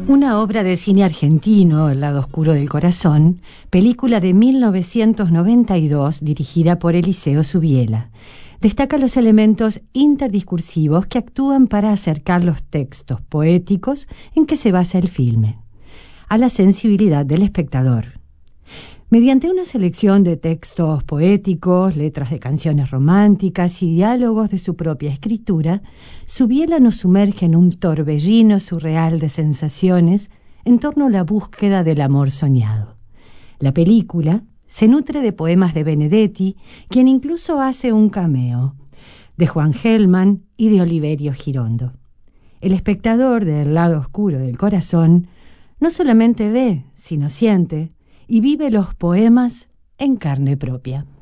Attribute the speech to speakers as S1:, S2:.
S1: Una obra de cine argentino, El lado oscuro del corazón, película de 1992 dirigida por Eliseo Subiela. Destaca los elementos interdiscursivos que actúan para acercar los textos poéticos en que se basa el filme a la sensibilidad del espectador. Mediante una selección de textos poéticos, letras de canciones románticas y diálogos de su propia escritura, Subiela nos sumerge en un torbellino surreal de sensaciones en torno a la búsqueda del amor soñado. La película se nutre de poemas de Benedetti, quien incluso hace un cameo, de Juan Gelman y de Oliverio Girondo. El espectador del lado oscuro del corazón no solamente ve, sino siente, y vive los poemas en carne propia.